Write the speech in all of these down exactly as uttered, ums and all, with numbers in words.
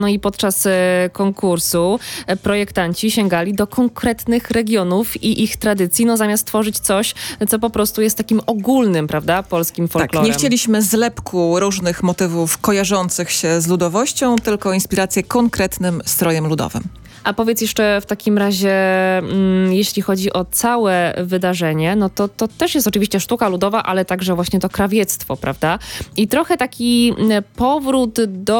No i podczas e, konkursu e, projektanci sięgali do konkretnych regionów i ich tradycji, no zamiast tworzyć coś, co po prostu jest takim ogólnym, prawda, polskim folklorem. Tak, nie chcieliśmy zlepku różnych motywów kojarzących się z ludowością, tylko inspirację konkretnym strojem ludowym. A powiedz jeszcze w takim razie, mm, jeśli chodzi o całe wydarzenie, no to, to też jest oczywiście sztuka ludowa, ale także właśnie to krawiectwo, prawda? I trochę taki mm, powrót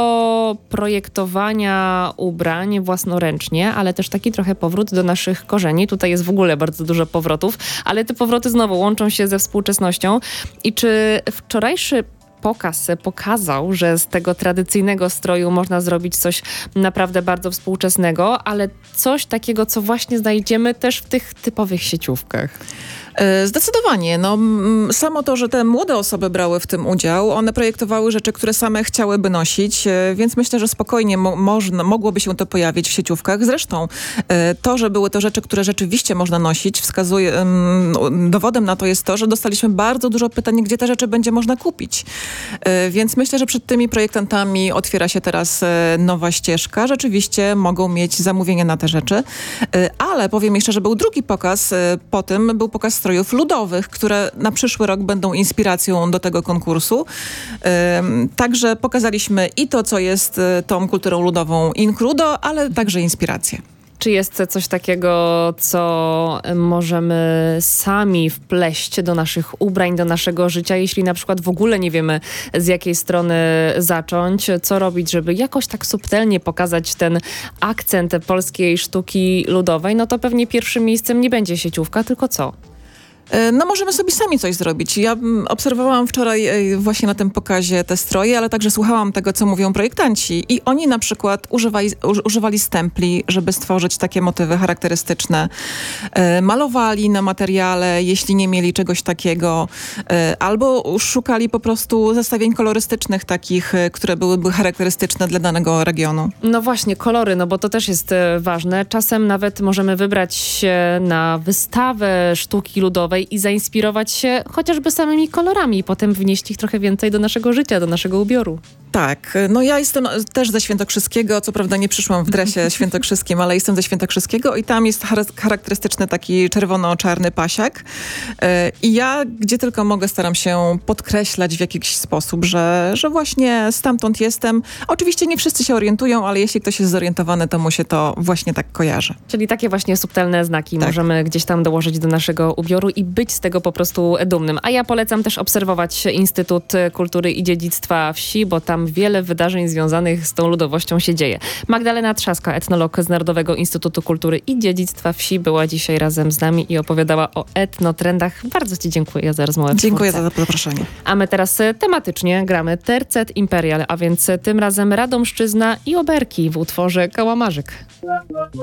do projektowania ubrań własnoręcznie, ale też taki trochę powrót do naszych korzeni. Tutaj jest w ogóle bardzo dużo powrotów, ale te powroty znowu łączą się ze współczesnością. I czy wczorajszy pokaz pokazał, że z tego tradycyjnego stroju można zrobić coś naprawdę bardzo współczesnego, ale coś takiego, co właśnie znajdziemy też w tych typowych sieciówkach. Zdecydowanie. No, samo to, że te młode osoby brały w tym udział, one projektowały rzeczy, które same chciałyby nosić, więc myślę, że spokojnie mo- można, mogłoby się to pojawić w sieciówkach. Zresztą to, że były to rzeczy, które rzeczywiście można nosić, wskazuje, dowodem na to jest to, że dostaliśmy bardzo dużo pytań, gdzie te rzeczy będzie można kupić. Więc myślę, że przed tymi projektantami otwiera się teraz nowa ścieżka. Rzeczywiście mogą mieć zamówienia na te rzeczy, ale powiem jeszcze, że był drugi pokaz po tym, był pokaz strojów ludowych, które na przyszły rok będą inspiracją do tego konkursu. Ym, także pokazaliśmy i to, co jest y, tą kulturą ludową includo, ale także inspiracje. Czy jest coś takiego, co możemy sami wpleść do naszych ubrań, do naszego życia, jeśli na przykład w ogóle nie wiemy, z jakiej strony zacząć, co robić, żeby jakoś tak subtelnie pokazać ten akcent polskiej sztuki ludowej, no to pewnie pierwszym miejscem nie będzie sieciówka, tylko co? No możemy sobie sami coś zrobić. Ja obserwowałam wczoraj właśnie na tym pokazie te stroje, ale także słuchałam tego, co mówią projektanci. I oni na przykład używali, używali stempli, żeby stworzyć takie motywy charakterystyczne. Malowali na materiale, jeśli nie mieli czegoś takiego. Albo szukali po prostu zestawień kolorystycznych takich, które byłyby charakterystyczne dla danego regionu. No właśnie, kolory, no bo to też jest ważne. Czasem nawet możemy wybrać się na wystawę sztuki ludowej i zainspirować się chociażby samymi kolorami i potem wnieść ich trochę więcej do naszego życia, do naszego ubioru. Tak, no ja jestem też ze Świętokrzyskiego, co prawda nie przyszłam w dresie świętokrzyskim, ale jestem ze Świętokrzyskiego i tam jest charakterystyczny taki czerwono-czarny pasiak i ja gdzie tylko mogę staram się podkreślać w jakiś sposób, że, że właśnie stamtąd jestem. Oczywiście nie wszyscy się orientują, ale jeśli ktoś jest zorientowany, to mu się to właśnie tak kojarzy. Czyli takie właśnie subtelne znaki tak. możemy gdzieś tam dołożyć do naszego ubioru i być z tego po prostu dumnym. A ja polecam też obserwować Instytut Kultury i Dziedzictwa Wsi, bo tam wiele wydarzeń związanych z tą ludowością się dzieje. Magdalena Trzaska, etnolog z Narodowego Instytutu Kultury i Dziedzictwa Wsi, była dzisiaj razem z nami i opowiadała o etnotrendach. Bardzo Ci dziękuję za rozmowę. Dziękuję za zaproszenie. A my teraz tematycznie gramy Tercet Imperial, a więc tym razem Radomszczyzna i oberki w utworze Kałamarzyk.